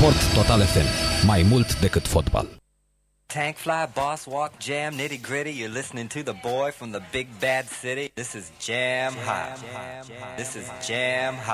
Sport Total FM. Mai mult decât fotbal. Tank fly, boss walk, jam, nitty gritty. You're listening to the boy from the big bad city. This is Jam Hot. This is Jam Hot.